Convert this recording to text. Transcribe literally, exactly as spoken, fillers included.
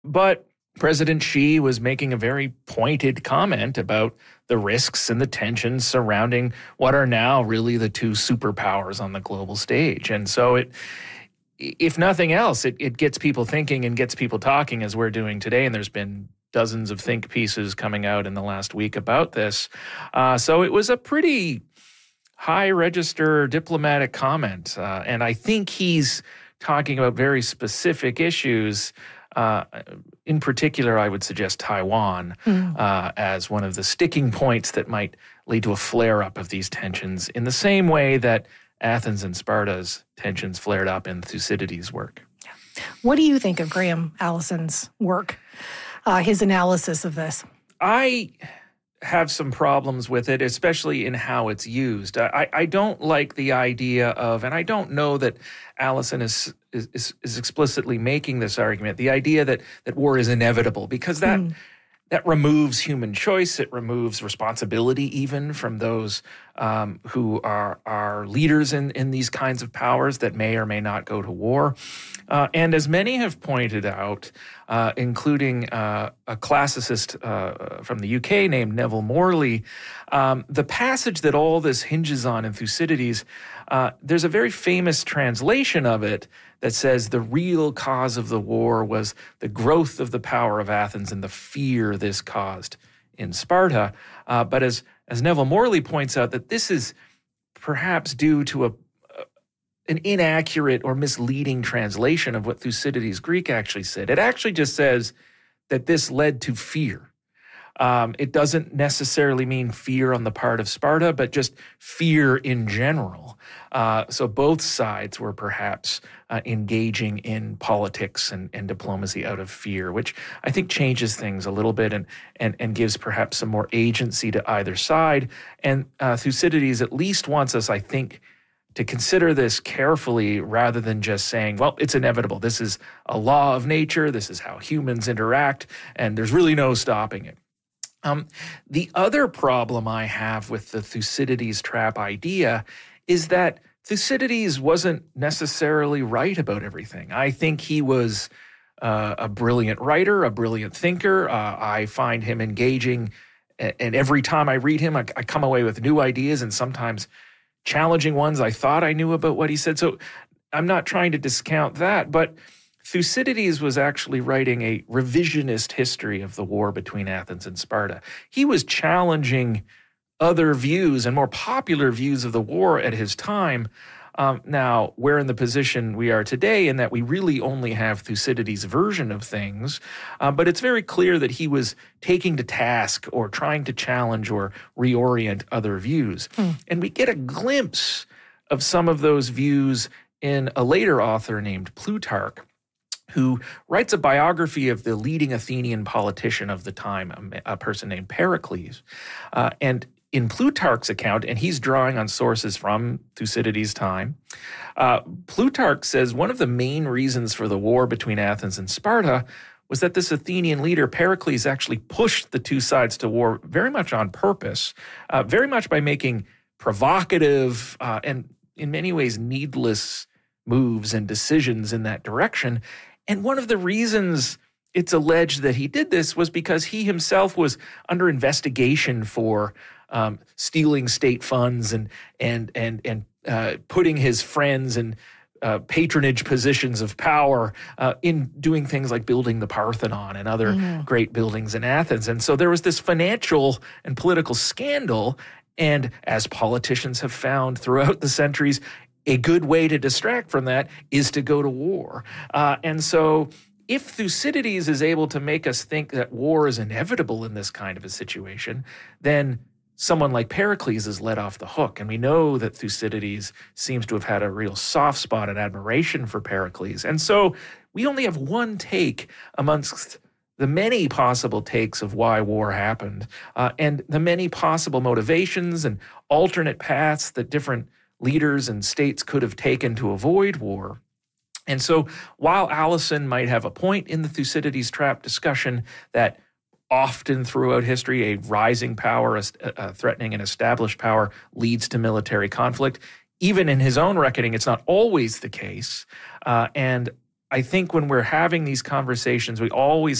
But President Xi was making a very pointed comment about the risks and the tensions surrounding what are now really the two superpowers on the global stage. And so it, if nothing else, it, it gets people thinking and gets people talking as we're doing today. And there's been dozens of think pieces coming out in the last week about this. Uh, so it was a pretty high register diplomatic comment. Uh, and I think he's talking about very specific issues. Uh, in particular, I would suggest Taiwan mm. uh, as one of the sticking points that might lead to a flare-up of these tensions in the same way that Athens and Sparta's tensions flared up in Thucydides' work. What do you think of Graham Allison's work, uh, his analysis of this? I have some problems with it, especially in how it's used. I, I don't like the idea of, and I don't know that Allison is, is is explicitly making this argument, the idea that that war is inevitable, because that mm. that removes human choice. It removes responsibility even from those um, who are are leaders in, in these kinds of powers that may or may not go to war. Uh, and as many have pointed out, uh, including uh, a classicist uh, from the U K named Neville Morley, um, the passage that all this hinges on in Thucydides, uh, there's a very famous translation of it that says the real cause of the war was the growth of the power of Athens and the fear this caused in Sparta. Uh, but as, as Neville Morley points out, that this is perhaps due to a an inaccurate or misleading translation of what Thucydides' Greek actually said. It actually just says that this led to fear. Um, it doesn't necessarily mean fear on the part of Sparta, but just fear in general. Uh, so both sides were perhaps uh, engaging in politics and, and diplomacy out of fear, which I think changes things a little bit and and, and gives perhaps some more agency to either side. And uh, Thucydides at least wants us, I think, to consider this carefully rather than just saying, well, it's inevitable. This is a law of nature. This is how humans interact, and there's really no stopping it. Um, the other problem I have with the Thucydides trap idea is that Thucydides wasn't necessarily right about everything. I think he was uh, a brilliant writer, a brilliant thinker. Uh, I find him engaging, and every time I read him, I, I come away with new ideas and sometimes challenging ones I thought I knew about what he said. So I'm not trying to discount that, but Thucydides was actually writing a revisionist history of the war between Athens and Sparta. He was challenging other views and more popular views of the war at his time. Um, now, we're in the position we are today in that we really only have Thucydides' version of things, uh, but it's very clear that he was taking to task or trying to challenge or reorient other views. Hmm. And we get a glimpse of some of those views in a later author named Plutarch, who writes a biography of the leading Athenian politician of the time, a, a person named Pericles. Uh, and in Plutarch's account, and he's drawing on sources from Thucydides' time, uh, Plutarch says one of the main reasons for the war between Athens and Sparta was that this Athenian leader, Pericles, actually pushed the two sides to war very much on purpose, uh, very much by making provocative uh, and in many ways needless moves and decisions in that direction. And one of the reasons it's alleged that he did this was because he himself was under investigation for um, stealing state funds and and and and uh, putting his friends in uh, patronage positions of power uh, in doing things like building the Parthenon and other mm. great buildings in Athens. And so there was this financial and political scandal. And as politicians have found throughout the centuries, a good way to distract from that is to go to war. Uh, and so if Thucydides is able to make us think that war is inevitable in this kind of a situation, then someone like Pericles is let off the hook. And we know that Thucydides seems to have had a real soft spot and admiration for Pericles. And so we only have one take amongst the many possible takes of why war happened, uh, and the many possible motivations and alternate paths that different leaders and states could have taken to avoid war. And so while Allison might have a point in the Thucydides trap discussion that often throughout history, a rising power uh, threatening an established power leads to military conflict, even in his own reckoning, it's not always the case. Uh, and I think when we're having these conversations, we always